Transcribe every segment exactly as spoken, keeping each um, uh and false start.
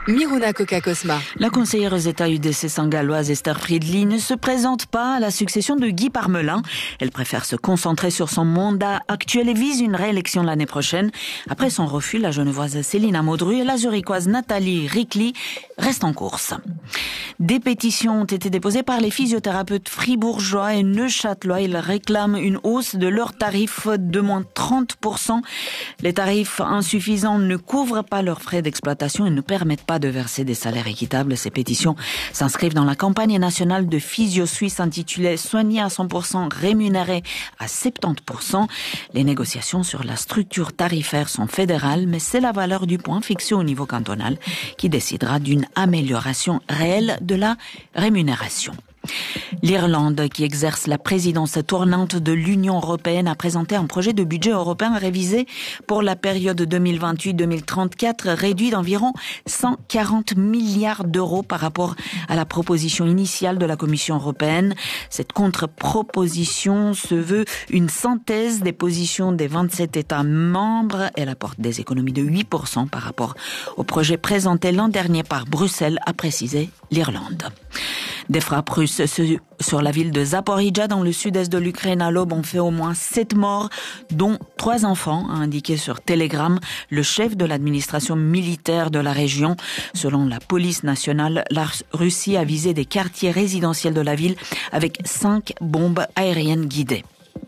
Miruna Coca-Cosma. La conseillère aux États U D C sangaloise Esther Friedli ne se présente pas à la succession de Guy Parmelin. Elle préfère se concentrer sur son mandat actuel et vise une réélection l'année prochaine. Après son refus, la genevoise Célina Maudru et la zurichoise Nathalie Ricli restent en course. Des pétitions ont été déposées par les physiothérapeutes fribourgeois et neuchâtelois. Ils réclament une hausse de leurs tarifs de moins trente pour cent. Les tarifs insuffisants ne couvrent pas leurs frais d'exploitation et ne permettent pas de verser des salaires équitables. Ces pétitions s'inscrivent dans la campagne nationale de Physio Suisse intitulée « Soigner à cent pour cent, rémunéré à soixante-dix pour cent ». Les négociations sur la structure tarifaire sont fédérales, mais c'est la valeur du point fixée au niveau cantonal qui décidera d'une amélioration réelle de la rémunération. L'Irlande, qui exerce la présidence tournante de l'Union européenne, a présenté un projet de budget européen révisé pour la période deux mille vingt-huit deux mille trente-quatre, réduit d'environ cent quarante milliards d'euros par rapport à la proposition initiale de la Commission européenne. Cette contre-proposition se veut une synthèse des positions des vingt-sept États membres. Elle apporte des économies de huit pour cent par rapport au projet présenté l'an dernier par Bruxelles, a précisé l'Irlande. Des frappes russes sur la ville de Zaporijia dans le sud-est de l'Ukraine à l'aube ont fait au moins sept morts, dont trois enfants, a indiqué sur Telegram le chef de l'administration militaire de la région. Selon la police nationale, la Russie a visé des quartiers résidentiels de la ville avec cinq bombes aériennes guidées.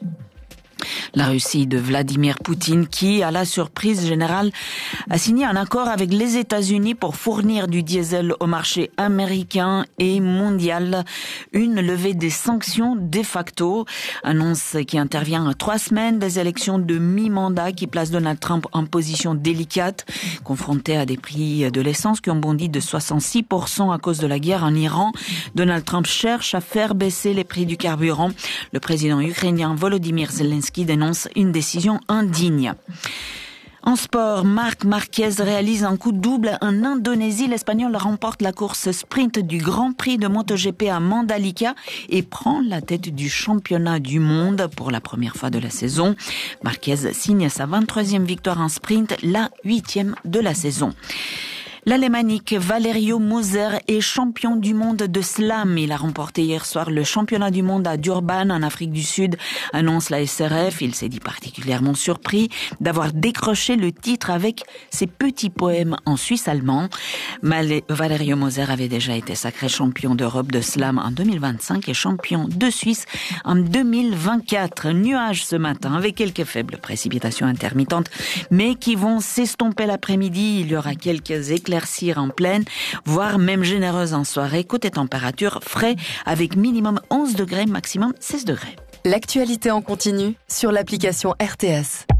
La Russie de Vladimir Poutine qui, à la surprise générale, a signé un accord avec les États-Unis pour fournir du diesel au marché américain et mondial. Une levée des sanctions de facto, annonce qui intervient à trois semaines des élections de mi-mandat qui placent Donald Trump en position délicate, confronté à des prix de l'essence qui ont bondi de soixante-six pour cent à cause de la guerre en Iran. Donald Trump cherche à faire baisser les prix du carburant. Le président ukrainien Volodymyr Zelensky dénonce une décision indigne. En sport, Marc Marquez réalise un coup double en Indonésie. L'Espagnol remporte la course sprint du Grand Prix de MotoGP à Mandalika et prend la tête du championnat du monde pour la première fois de la saison. Marquez signe sa vingt-troisième victoire en sprint, la huitième de la saison. L'Alémanique Valerio Moser est champion du monde de slam. Il a remporté hier soir le championnat du monde à Durban, en Afrique du Sud, annonce la S R F. Il s'est dit particulièrement surpris d'avoir décroché le titre avec ses petits poèmes en suisse allemand. Valerio Moser avait déjà été sacré champion d'Europe de slam en deux mille vingt-cinq et champion de Suisse en deux mille vingt-quatre. Nuages ce matin avec quelques faibles précipitations intermittentes, mais qui vont s'estomper l'après-midi. Il y aura quelques éclairs en pleine, voire même généreuse en soirée. Côté température, frais avec minimum onze degrés, maximum seize degrés. L'actualité en continu sur l'application R T S.